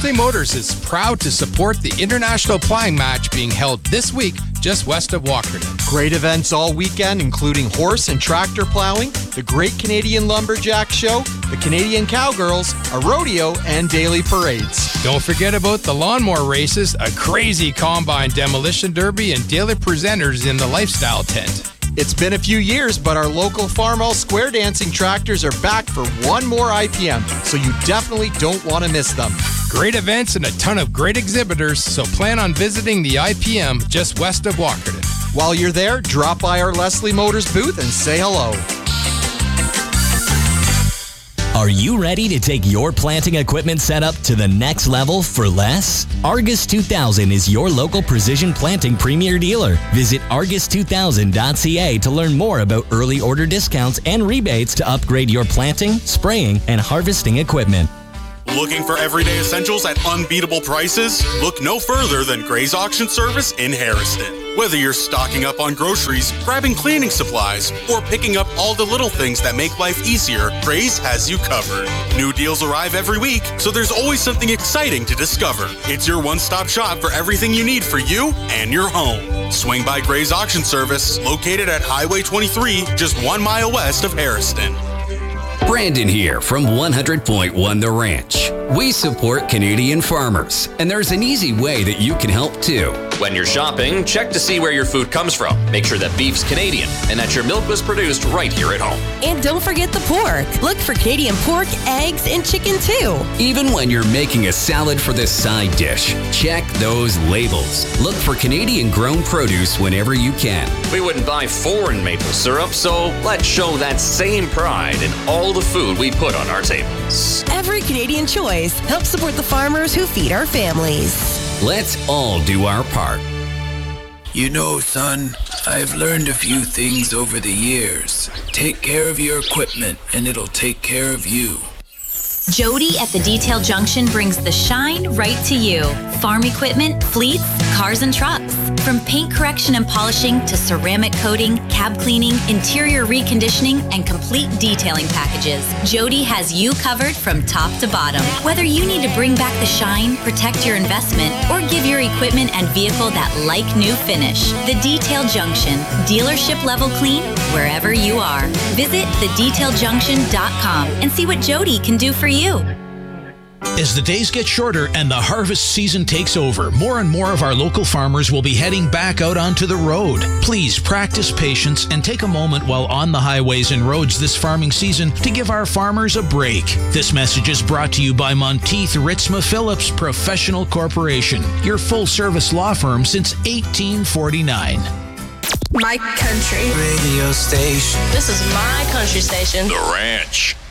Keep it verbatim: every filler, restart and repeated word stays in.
Leslie Motors is proud to support the International Ploughing Match being held this week just west of Walkerton. Great events all weekend, including horse and tractor plowing, the Great Canadian Lumberjack Show, the Canadian Cowgirls, a rodeo, and daily parades. Don't forget about the lawnmower races, a crazy combine demolition derby, and daily presenters in the lifestyle tent. It's been a few years, but our local Farmall Square Dancing tractors are back for one more I P M, so you definitely don't want to miss them. Great events and a ton of great exhibitors, so plan on visiting the I P M just west of Walkerton. While you're there, drop by our Leslie Motors booth and say hello. Are you ready to take your planting equipment setup to the next level for less? Argus two thousand is your local precision planting premier dealer. Visit argus two thousand dot c a to learn more about early order discounts and rebates to upgrade your planting, spraying, and harvesting equipment. Looking for everyday essentials at unbeatable prices? Look no further than Gray's Auction Service in Harrison. Whether you're stocking up on groceries, grabbing cleaning supplies, or picking up all the little things that make life easier, Gray's has you covered. New deals arrive every week, so there's always something exciting to discover. It's your one-stop shop for everything you need for you and your home. Swing by Gray's Auction Service, located at Highway twenty-three, just one mile west of Harrison. Brandon here from one hundred point one The Ranch. We support Canadian farmers, and there's an easy way that you can help too. When you're shopping, check to see where your food comes from. Make sure that beef's Canadian and that your milk was produced right here at home. And don't forget the pork. Look for Canadian pork, eggs, and chicken too. Even when you're making a salad for this side dish, check those labels. Look for Canadian grown produce whenever you can. We wouldn't buy foreign maple syrup, so let's show that same pride in all the food we put on our tables. Every Canadian choice helps support the farmers who feed our families. Let's all do our part. You know, son, I've learned a few things over the years. Take care of your equipment, and it'll take care of you. Jody at the Detail Junction brings the shine right to you. Farm equipment, fleets, cars and trucks. From paint correction and polishing to ceramic coating, cab cleaning, interior reconditioning, and complete detailing packages, Jody has you covered from top to bottom. Whether you need to bring back the shine, protect your investment, or give your equipment and vehicle that like-new finish, the Detail Junction. Dealership level clean wherever you are. Visit the detail junction dot com and see what Jody can do for you. As the days get shorter and the harvest season takes over, more and more of our local farmers will be heading back out onto the road. Please practice patience and take a moment while on the highways and roads this farming season to give our farmers a break. This message is brought to you by Monteith Ritzma Phillips Professional Corporation, your full-service law firm since eighteen forty-nine. My country. Radio station. This is my country station. The Ranch.